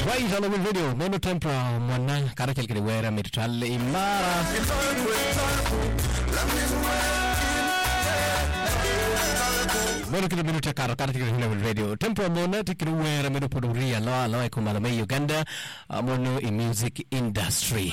Right on the video, Mono Tempra, Mona, Karakel Wera, Mitral, Imara. Mono Kilometer Karakel Radio, Tempra Mona, Tikwera, Medopoduria, Loa, Kumalame, Uganda, Mono in music industry.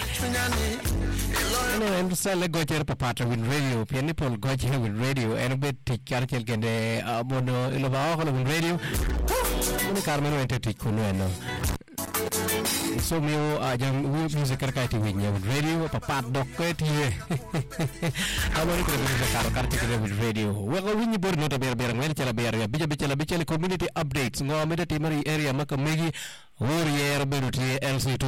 And so let go to Papa with radio, Pianipol got here with radio, and a bit Karakel Gende, Mono Ilova with radio. Carmelo entered Kuno. So me young music archive with radio, Papa Docket here. I want to music with radio. Well, when you put not a bear, Bicha community updates, no Mediterranean area, Makamegi, Warrior, Beruti, LC2.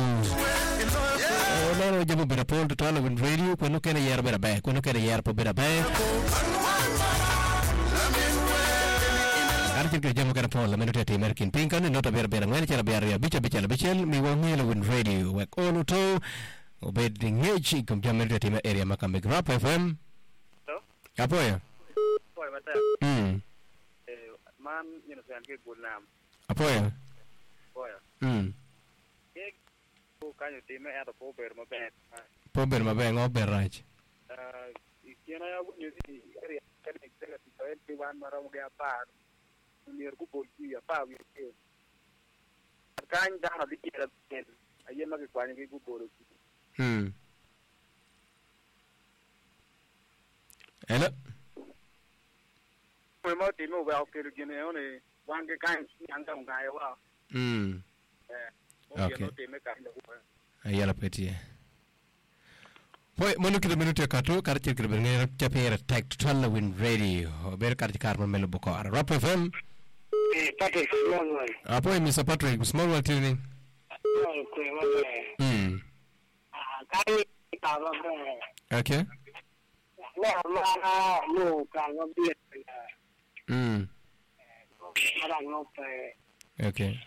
Oh, no, bit a poll to travel with radio, when you can a year better back, when you can a year per better back. Article jamu kana phone la minute American pink and not a bear ngani bear bichel mi wangela win radio work all to obed ngechi kum jamu area Makambe Rap FM. Hello? Apoya. Apoya mata. Man innocent ke gulnam. Apoya. Apoya. Ke ko kanyo time ada pober mabe ngo beraj. Ikiana ya nyusi area kana exela ti wan mara mo ga par. Near Google, you are power. I can't down a little bit. I am not requiring Google. Hello? We might be more well to get only one kind of guy. Okay. Yellow petty. Poi mono kilometer kato karche kilometer chapera tag to win radio. Ber karche Carmen Melo Bokar. Rap FM. Patrick Smallwell. Apoy Mr. Patrick Smallwell tuning. Okay. Okay.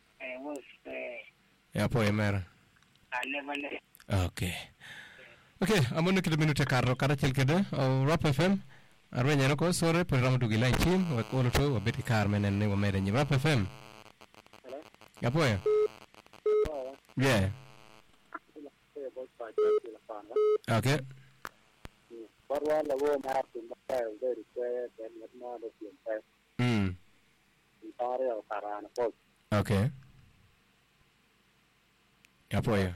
Apoy Mera. Okay. Okay, I'm going to get a minute to Carlo Caracel or Rap FM. Arrange ko sore program tu gila chim wa ko to beti Carmen and ne mere ni Rap FM. Apoya. Yeah. Okay. Okay. Apoya.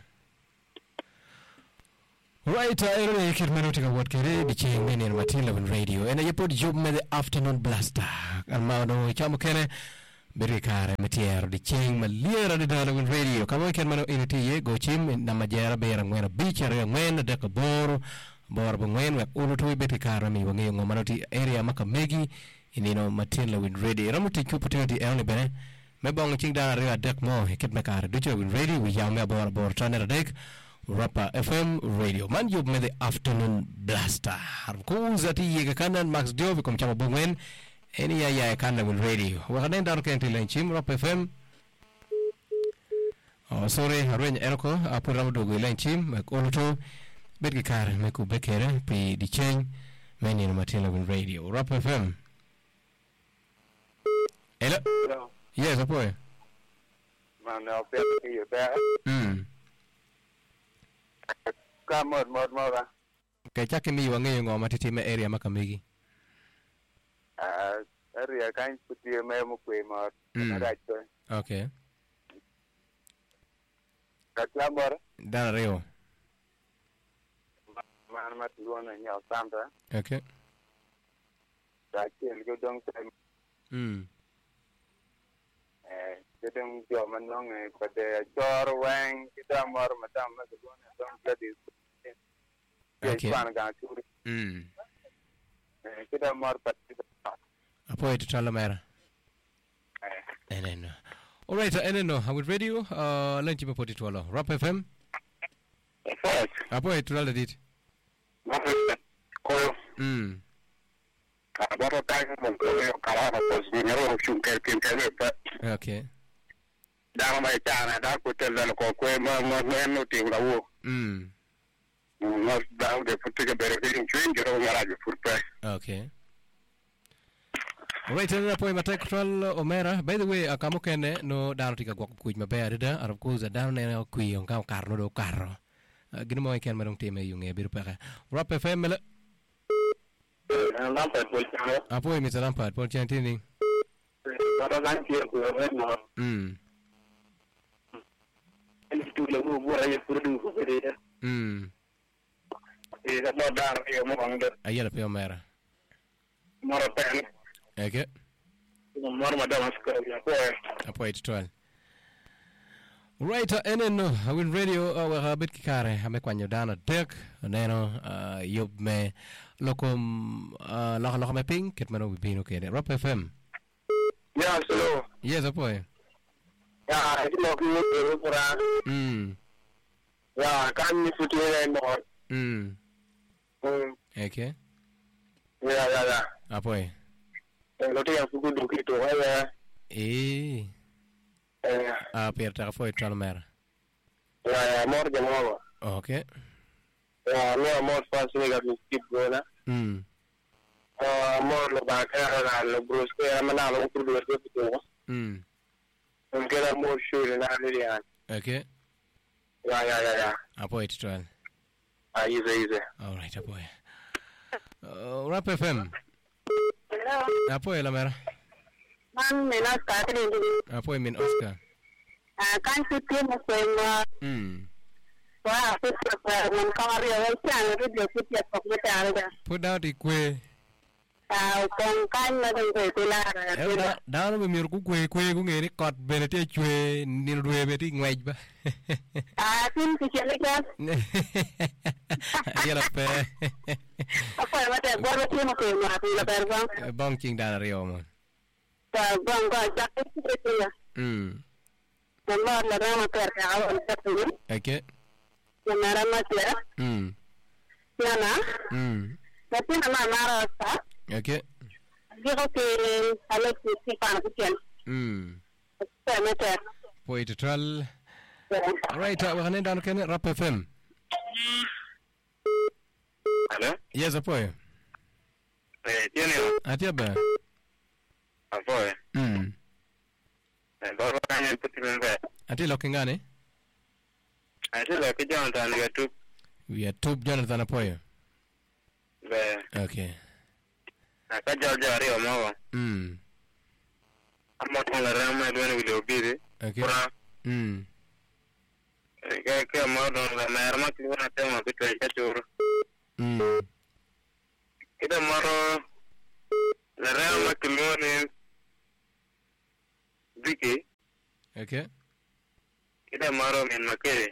Right, I can manage what can be changing in Matilla radio, and I put job med afternoon blaster. And Mano Chamokene, Bericare, Metier, the chain, Malia, the Darwin radio. Come on, can mano in a go chim in Namajara Bear and when a beach area when a deck of Borbon when we're all to Beticara, me when Manoti area Makamegi, in Matilla with radio. I'm going to take opportunity only bene. Maybe I'm going to deck more. He kept my car, do you with radio with young Mabor Channel deck. Rapper FM radio man you made the afternoon blaster harkuza ti yega kanan Max Jovi kum chama bungen eni ya kanan with radio wakane dar kenti lanchim Rapper FM oh sorry harwen erko apura do go lanchim makoloto betki kar meku bekere pi di chen meni matila with radio Rapper FM. Hello. Yes apoy Man now bet you back. More. Kachake mi wangeyo ngoma titime area Makamegi. Area kind put you memo more. Okay. Katlambor. Dareo. Man mat luona nyao santa. Okay. Dakil go dong time. Gedung jaman nong pada jor wang kita mar madam madam dong jadi. Okay. Kita mar pati. Apoy to Talamera. All right, I would radio. Let you put it to Rap FM. Apoy to all it. Okay. Đang mai cha đã có tên là có quê mà nó tiền là vô. Nó đang để phụ trách về cái chuyện chuyện cho nó ra được phụ trách. Okay. Right, and po matek tol Omera. By the way, akamo kene no dano tika gwak kuj maber da arab ko za dano ne kuj on ka karno do karro. Gino mo ken marong time yung biru paka. Rap FM mele. Lampard po siya. Apo Mr. Lampard po chantini. Para lang siya ko no. Itu lagu buat aja perlu ko dia. Ida mo dar yo mo ang der. Ayala pe Omera. Moro pen. Okay. Moro madam ko ya ko. Apo it 12. Right, no, Win Radio, bit kikare, hame kwanyo dana dek, neno, yob me, lokom, loko me ping, kit mano bibino kene, Rap FM. Yeah, so. Yes, apo Yeah, ito mo ko pura. Yeah, kan ni futu na mo. Okay. Yeah. Apo Lote yang fuku dukito ya. Per ta foi Omera. Ya, mor de mo. Okay. Ya, no mor fast ni ga skip gona. Mor lo ba ka lo brusco ya mana lo produce ko to. Kera more sure na area. Okay. Yeah. Apo it 12. Easy. All right, apo. Rap FM. Hello. Apo Omera. Man menos Catherine. Apo min Oscar. Kan situ mo Wah, situ mo kamari awal siang itu dia situ kok kita ada. Put out the kwe. Kong kan na dong pelar. Daano be mir ku kwe ku ngeri kot benete chwe ni ruwe beti ngwej ba. Tin kicil kan. Ayala pe. Apa ya mate gua mesti mo ke ma pila berbang. Bang cing dana rio mo. Bang gua jakit itu ya. Nomor la rama per awal satu. Okay. Nomor mas ya. Yana. Tapi nama marasa. Okay. Dia ke Alex si pan kian. Meter. Point tral. Right, wa hanen dan ken Rap FM. Hello? Yes, apo. Tiene. Atia ba? Apo. Baru kan puti membe. Ati lokingane? Ati lo ke Jonathan YouTube. YouTube Jonathan apo. Be. Okay. Aka jari omo. Amo tong rama do ni video bide. Okay. Ke mo don la merma ki wona tema bitu ka churu. Kita maro la rama ki lone Vicky. Okay. Kita maro min makere.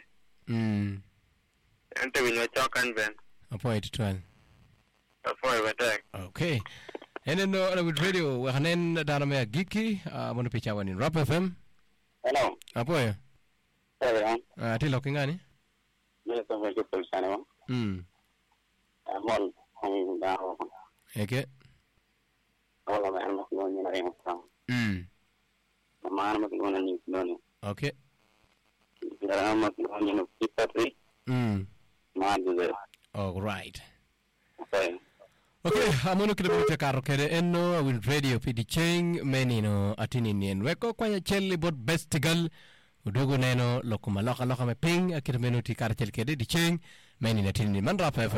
Ante winyo chokan ben. Apo it 12. Apo batak. Okay. And then with radio wa hanen dana me giki mono picha wani Rap FM. Hello. Apo. Hello. Ati lokingane? Me to me ko sana mo. Amol hong daho. Okay. Hola me amo ko ni na imo sa. Mana mo ko na ni no. Okay. Drama ko ni no kitari. Madu. All right. Okay. Okay, amono kile bute karo kede enno win radio pidi cheng menino atini nien weko kwanya chelli bot bestigal udogo neno lokuma loka me ping akira menuti kar chel kede di cheng menino atini man Rap FM.